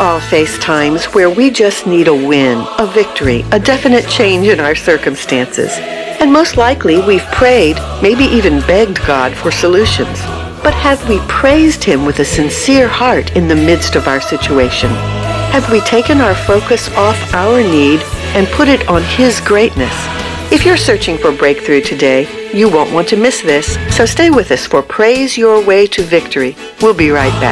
all face times where we just need a win, a victory, a definite change in our circumstances. And most likely we've prayed, maybe even begged God for solutions. But have we praised Him with a sincere heart in the midst of our situation? Have we taken our focus off our need and put it on His greatness? If you're searching for breakthrough today, you won't want to miss this, so stay with us for Praise Your Way to Victory. We'll be right back.